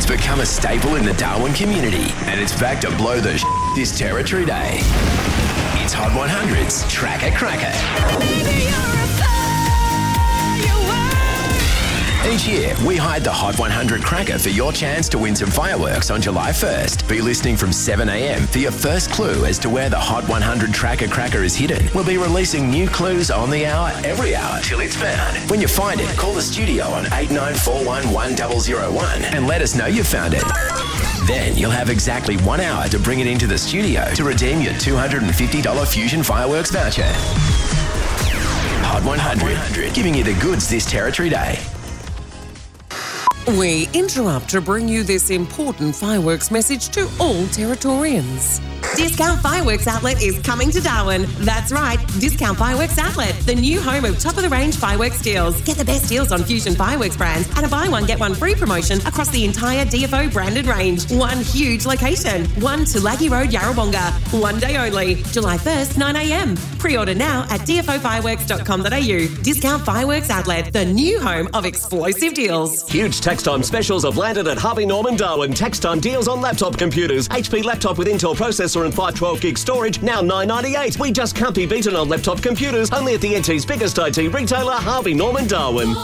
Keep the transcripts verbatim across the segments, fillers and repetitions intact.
It's become a staple in the Darwin community, and it's back to blow the sh- this Territory Day. It's Hot one hundred's Tracker Cracker. Baby, you're a firework. Each year, we hide the Hot one hundred Cracker for your chance to win some fireworks on July first. Be listening from seven a.m. for your first clue as to where the Hot one hundred Tracker Cracker is hidden. We'll be releasing new clues on the hour, every hour, till it's found. When you find it, call the studio on eight nine four one, one zero zero one and let us know you found it. Then you'll have exactly one hour to bring it into the studio to redeem your two hundred fifty dollars Fusion Fireworks voucher. Hot one hundred, giving you the goods this Territory Day. We interrupt to bring you this important fireworks message to all Territorians. Discount Fireworks Outlet is coming to Darwin. That's right, Discount Fireworks Outlet, the new home of top-of-the-range fireworks deals. Get the best deals on Fusion Fireworks brands and a buy one, get one free promotion across the entire D F O branded range. One huge location. One Tulagi Road, Yarrawonga. One day only. July first, nine a.m. Pre-order now at d f o fireworks dot com dot a u. Discount Fireworks Outlet, the new home of explosive deals. Huge tax time specials have landed at Harvey Norman Darwin. Tax time deals on laptop computers. H P laptop with Intel processor and five twelve gig storage, now nine ninety-eight. We just can't be beaten on laptop computers. Only at the N T's biggest I T retailer, Harvey Norman Darwin.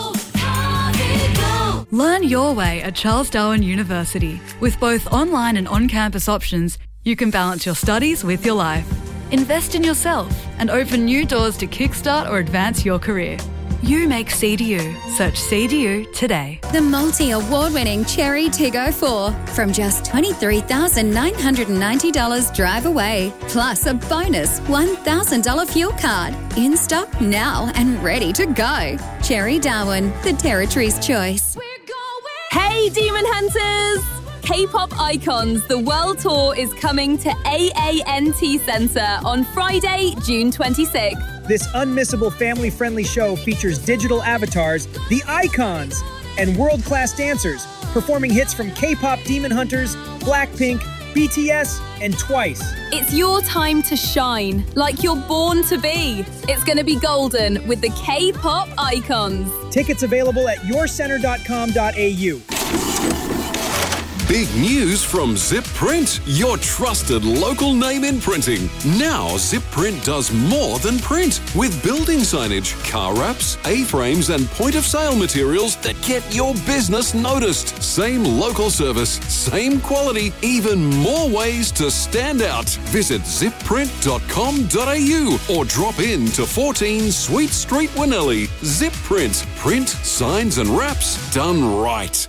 Learn your way at Charles Darwin University. With both online and on-campus options, you can balance your studies with your life. Invest in yourself and open new doors to kickstart or advance your career. You make C D U. Search C D U today. The multi-award-winning Cherry Tiggo four from just twenty-three thousand nine hundred ninety dollars drive away, plus a bonus one thousand dollars fuel card. In stock now and ready to go. Cherry Darwin, the Territory's choice. Hey, Demon Hunters! K-pop Icons, the World Tour is coming to A A N T Centre on Friday, June twenty-sixth. This unmissable family-friendly show features digital avatars, the Icons, and world-class dancers performing hits from K-pop Demon Hunters, Blackpink, B T S, and Twice. It's your time to shine, like you're born to be. It's going to be golden with the K-pop Icons. Tickets available at your center dot com dot a u. Big news from Zip Print, your trusted local name in printing. Now Zip Print does more than print with building signage, car wraps, A-frames and point-of-sale materials that get your business noticed. Same local service, same quality, even more ways to stand out. Visit zip print dot com dot a u or drop in to fourteen Sweet Street, Winnelly. Zip Print, print, signs and wraps done right.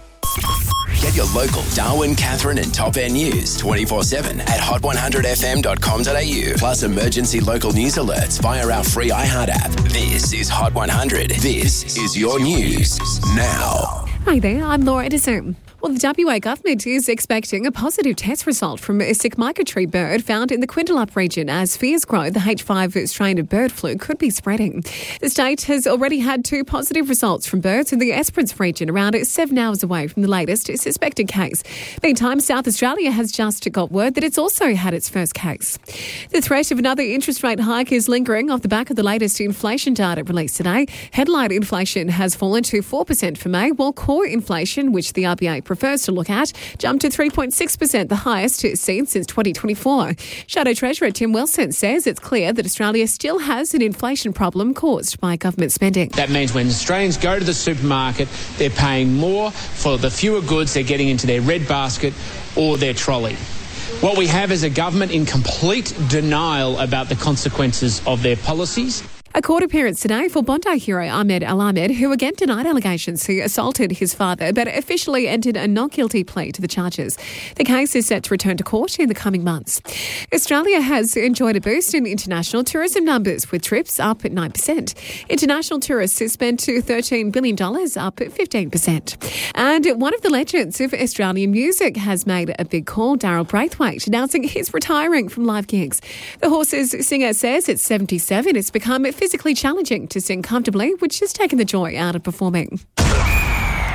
Get your local Darwin, Catherine and Top End news twenty-four seven at hot one hundred f m dot com dot a u. Plus emergency local news alerts via our free iHeart app. This is Hot one hundred. This is your news now. Hi there, I'm Laura Edison. Well, the W A government is expecting a positive test result from a sick migratory bird found in the Quindalup region as fears grow the H five strain of bird flu could be spreading. The state has already had two positive results from birds in the Esperance region, around seven hours away from the latest suspected case. Meantime, South Australia has just got word that it's also had its first case. The threat of another interest rate hike is lingering off the back of the latest inflation data released today. Headline inflation has fallen to four percent for May, while core inflation, which the R B A prefers to look at, jumped to three point six percent, the highest seen since twenty twenty-four. Shadow Treasurer Tim Wilson says it's clear that Australia still has an inflation problem caused by government spending. That means when Australians go to the supermarket, they're paying more for the fewer goods they're getting into their red basket or their trolley. What we have is a government in complete denial about the consequences of their policies. A court appearance today for Bondi hero Ahmed Al Ahmed, who again denied allegations he assaulted his father, but officially entered a not guilty plea to the charges. The case is set to return to court in the coming months. Australia has enjoyed a boost in international tourism numbers, with trips up at nine percent. International tourists have spent to thirteen billion dollars, up at fifteen percent. And one of the legends of Australian music has made a big call, Daryl Braithwaite, announcing he's retiring from live gigs. The Horses singer says at seventy-seven it's become physically challenging to sing comfortably, which has taken the joy out of performing.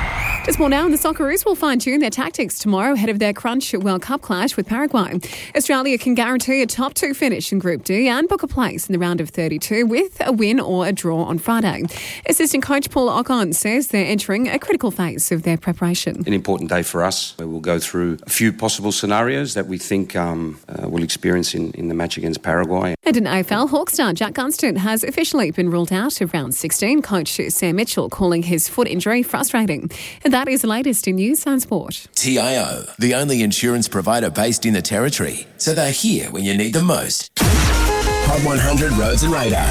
There's more now, and the Socceroos will fine-tune their tactics tomorrow ahead of their Crunch World Cup clash with Paraguay. Australia can guarantee a top two finish in Group D and book a place in the round of thirty-two with a win or a draw on Friday. Assistant coach Paul Ocon says they're entering a critical phase of their preparation. An important day for us, where we'll go through a few possible scenarios that we think um, uh, we'll experience in, in the match against Paraguay. And in A F L, Hawk star Jack Gunston has officially been ruled out of round sixteen. Coach Sam Mitchell calling his foot injury frustrating. And that is the latest in news and sport. T I O, the only insurance provider based in the Territory, so they're here when you need them most. Hot one hundred Roads and Radar.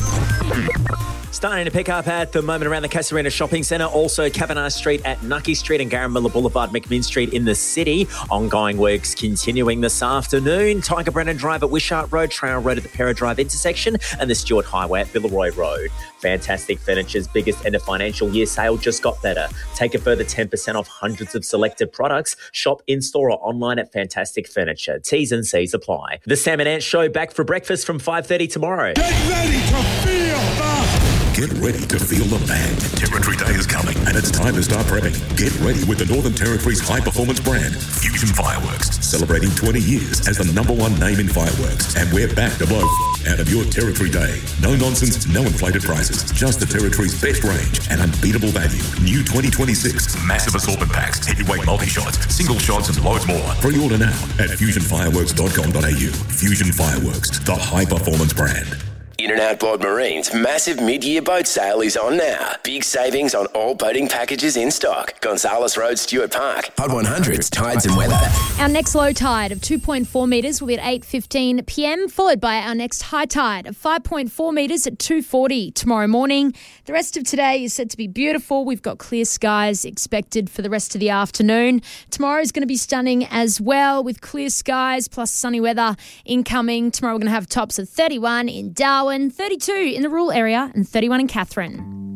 Starting to pick up at the moment around the Casuarina Shopping Centre, also Cavanagh Street at Nucky Street and Garramilla Boulevard, McMinn Street in the city. Ongoing works continuing this afternoon. Tiger Brennan Drive at Wishart Road, Trail Road at the Pera Drive intersection, and the Stewart Highway at Villaroy Road. Fantastic Furniture's biggest end of financial year sale just got better. Take a further ten percent off hundreds of selected products. Shop in-store or online at Fantastic Furniture. T's and C's apply. The Sam and Ant Show back for breakfast from five thirty tomorrow. Get ready to feel the... Get ready to feel the bang. Territory Day is coming, and it's time to start prepping. Get ready with the Northern Territory's high-performance brand, Fusion Fireworks, celebrating twenty years as the number one name in fireworks. And we're back to blow out of your Territory Day. No nonsense, no inflated prices, just the Territory's best range and unbeatable value. New twenty twenty-six massive assortment packs, heavyweight multi-shots, single shots, and loads more. Pre-order now at fusion fireworks dot com dot a u. Fusion Fireworks, the high-performance brand. In and Outboard Marine's massive mid-year boat sale is on now. Big savings on all boating packages in stock. Gonzales Road, Stewart Park. Hot one hundred's Tides and Weather. Our next low tide of two point four metres will be at eight fifteen p m, followed by our next high tide of five point four metres at two forty tomorrow morning. The rest of today is set to be beautiful. We've got clear skies expected for the rest of the afternoon. Tomorrow is going to be stunning as well, with clear skies plus sunny weather incoming. Tomorrow we're going to have tops of thirty-one in Darwin, thirty-two in the rural area and thirty-one in Katherine.